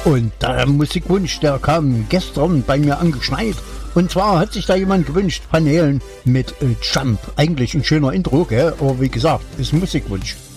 Und der Musikwunsch, der kam gestern bei mir angeschneit. Und zwar hat sich da jemand gewünscht, Van Halen mit Jump. Eigentlich ein schöner Intro, gell? Aber wie gesagt, ist ein Musikwunsch.